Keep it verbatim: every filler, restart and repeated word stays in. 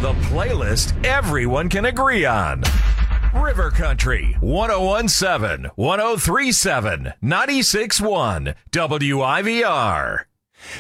The playlist everyone can agree on. River Country, one oh one seven, one oh three seven, ninety-six point one, W I V R.